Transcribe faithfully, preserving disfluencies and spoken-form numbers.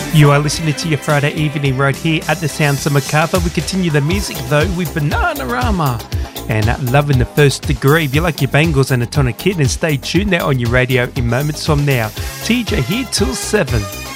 You are listening to your Friday evening right here at the Sounds of Macarthur. We continue the music though with Bananarama and uh, Love in the First Degree. If you like your Bangles and a Tonic Kid, and stay tuned there on your radio in moments from now. T J here till seven.